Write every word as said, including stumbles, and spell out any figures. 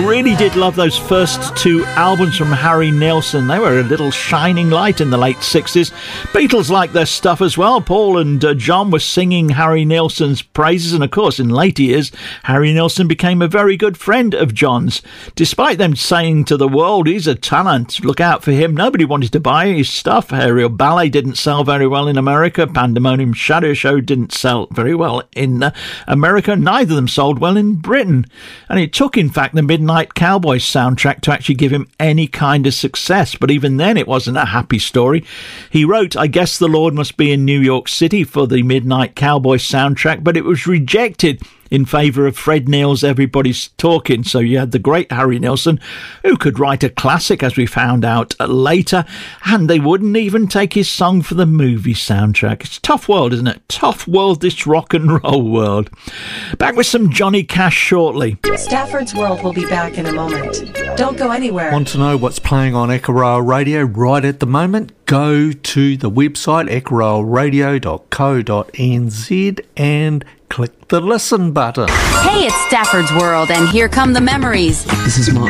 Really did love those first two albums from Harry Nilsson. They were a little shining light in the late sixties. Beatles liked their stuff as well. Paul and uh, John were singing Harry Nilsson's praises, and of course in later years Harry Nilsson became a very good friend of John's. Despite them saying to the world he's a talent, look out for him, nobody wanted to buy his stuff. Aerial Ballet didn't sell very well in America. Pandemonium Shadow Show didn't sell very well in uh, America. Neither of them sold well in Britain, and it took in fact the Midnight Cowboys soundtrack to actually give him any kind of success, but even then it wasn't a happy story. He wrote I Guess the Lord Must Be in New York City for the Midnight Cowboys soundtrack, but it was rejected in favour of Fred Neil's Everybody's Talking. So you had the great Harry Nilsson, who could write a classic, as we found out later, and they wouldn't even take his song for the movie soundtrack. It's a tough world, isn't it? Tough world, this rock and roll world. Back with some Johnny Cash shortly. Stafford's World will be back in a moment. Don't go anywhere. Want to know what's playing on Echorail Radio right at the moment? Go to the website echorail radio dot co dot n z and click the listen button. Hey, it's Stafford's World, and here come the memories. This is my